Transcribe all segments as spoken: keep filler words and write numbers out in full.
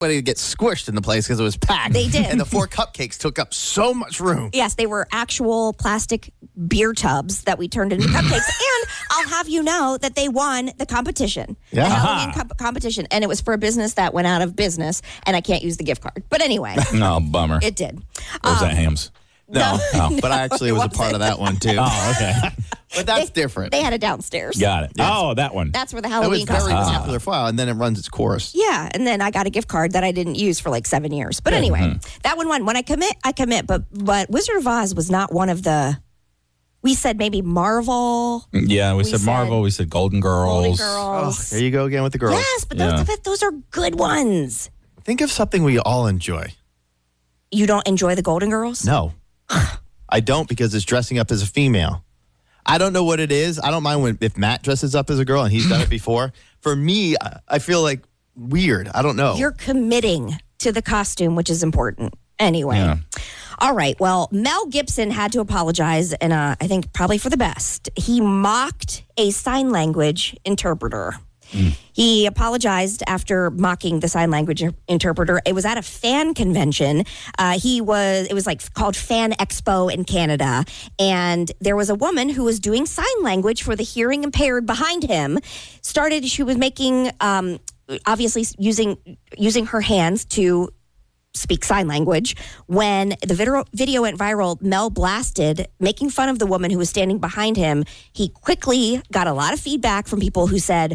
But it get squished in the place because it was packed. They did. And the four cupcakes took up so much room. Yes, they were actual plastic beer tubs that we turned into cupcakes. And I'll have you know that they won the competition, Yeah. the Halloween comp- competition. And it was for a business that went out of business, and I can't use the gift card. But anyway, No, bummer. it did. Or was Um, that Hams? No, Oh. but I actually it was a wasn't. part of that one, too. Oh, okay. But that's different. They had it downstairs. Got it. Oh, that one. That's where the That was Halloween very costume. popular for a while, and then it runs its course. Yeah, and then I got a gift card that I didn't use for like seven years. But anyway, that one won. When I commit, I commit. But but Wizard of Oz was not one of the. We said maybe Marvel, Yeah, we, We said said Marvel. We said Golden Girls. Golden Oh, Girls. there you go again with the girls. Yes, but those, Yeah. those are good ones. Think of something we all enjoy. You don't enjoy the Golden Girls? No, I don't, because it's dressing up as a female. I don't know what it is. I don't mind when if Matt dresses up as a girl and he's done it before. For me, I- I feel like weird. I don't know. You're committing to the costume, which is important. Anyway. Yeah. All right. Well, Mel Gibson had to apologize, and uh, I think probably for the best. He mocked a sign language interpreter. He apologized after mocking the sign language interpreter. It was at a fan convention. Uh, he was, it was like called Fan Expo in Canada. And there was a woman who was doing sign language for the hearing impaired behind him. Started, she was making, um, obviously using, using her hands to speak sign language. When the video, video went viral, Mel blasted, making fun of the woman who was standing behind him. He quickly got a lot of feedback from people who said,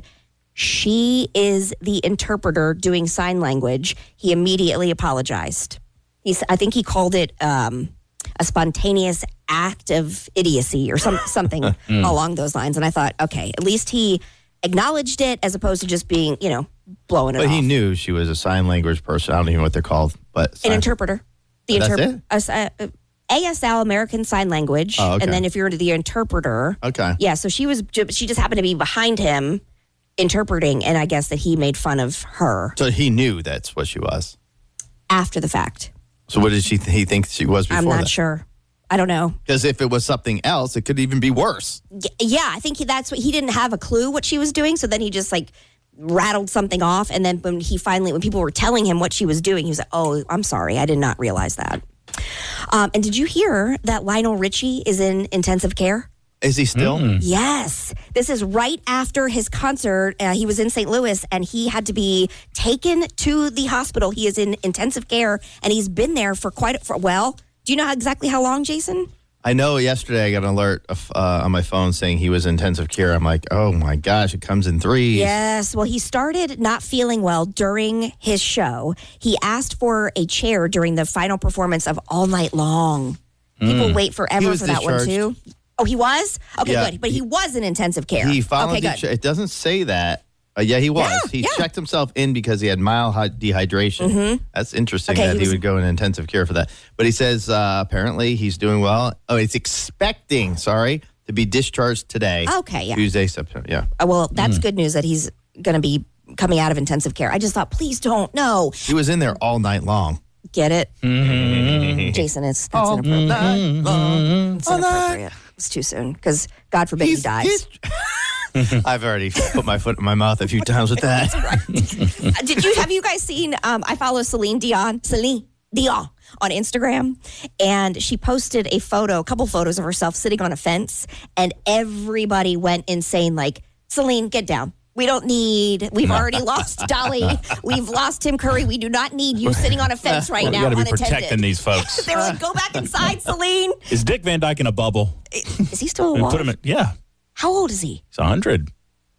she is the interpreter doing sign language. He immediately apologized. He's, I think he called it um, a spontaneous act of idiocy or some, something along those lines. And I thought, okay, at least he acknowledged it as opposed to just being, you know, blowing it But off. he knew she was a sign language person. I don't even know what they're called. But An sign- interpreter. The That's interp- uh, A S L, American Sign Language. Oh, okay. And then if you're the interpreter. Okay. Yeah, so she was. ju- She just happened to be behind him interpreting, and I guess that he made fun of her So he knew that's what she was. after the fact. So what did she th- he think she was before I'm not that? sure. I don't know. Because if it was something else, it could even be worse. Y- Yeah, I think he, that's what he didn't have a clue what she was doing. So then he just like rattled something off, and then when he finally, when people were telling him what she was doing, he was like, "Oh, I'm sorry, I did not realize that." Um, and did you hear that Lionel Richie is in intensive care? Is he still? Yes. This is right after his concert. Uh, he was in Saint Louis and he had to be taken to the hospital. He is in intensive care and he's been there for quite a for, well, do you know how, exactly how long, Jason? I know yesterday I got an alert of, uh, on my phone saying he was in intensive care. I'm like, oh my gosh, it comes in threes. Yes. Well, he started not feeling well during his show. He asked for a chair during the final performance of All Night Long. People wait forever was for that one, too. discharged. Oh, he was? Okay, Yeah. good. But he was in intensive care. He finally okay, did. good. It doesn't say that. Uh, yeah, he was. Yeah, he yeah. checked himself in because he had mild hy- dehydration. That's interesting Okay, that he he, was- would go in intensive care for that. But he says uh, apparently he's doing well. Oh, he's expecting, sorry, to be discharged today. Okay, yeah. Tuesday, September. Yeah. Uh, Well, that's good news that he's going to be coming out of intensive care. I just thought, please don't. No. He was in there all night long. Get it? Jason, it's that's inappropriate. Night long. It's inappropriate. It's too soon because God forbid He's- he dies. he's- I've already put my foot in my mouth a few times with that. Uh, Did you have you guys seen? Um, I follow Celine Dion, Celine Dion on Instagram, and she posted a photo, a couple photos of herself sitting on a fence, and everybody went insane. Like, Celine, get down. We don't need. We've already lost Dolly. We've lost Tim Curry. We do not need you sitting on a fence right We now. got to be unattended. protecting these folks. They were like, "Go back inside, Celine." Is Dick Van Dyke in a bubble? Is he still We alive? put him in, yeah, How old is he? he's one hundred.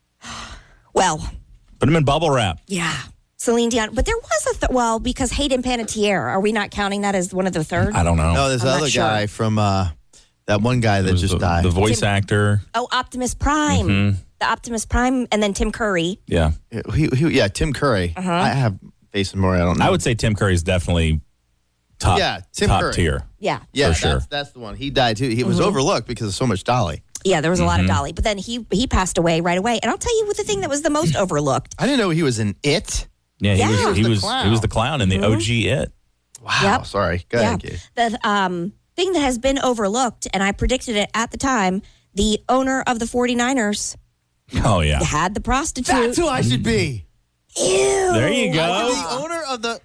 Well, Put him in bubble wrap. yeah. Celine Dion. But there was a, th- well, because Hayden Panettiere, are we not counting that as one of the third? I don't know. No, there's I'm not other sure. guy from uh, that one guy that It was just the, died. the voice actor. Oh, Optimus Prime. Mm-hmm. The Optimus Prime, and then Tim Curry. Yeah. He, he, yeah, Tim Curry. Uh-huh. I have faith in more. I don't know. I would say Tim Curry's definitely top, Yeah, Tim top Curry. tier. Yeah. yeah, for sure. that's, that's the one. He died too. He was Mm-hmm. overlooked because of so much Dolly. Yeah, there was a lot Mm-hmm. of Dolly. But then he he passed away right away. And I'll tell you what the thing that was the most overlooked. I didn't know he was in It. Yeah, he Yeah. was. He was He the was. clown. He was the clown in the O G It. Wow. Yep. Sorry. Go Yeah. ahead, Kate. The um, thing that has been overlooked, and I predicted it at the time, the owner of the 49ers Oh yeah. had the prostitute. That's who I should be. There you The go. owner of the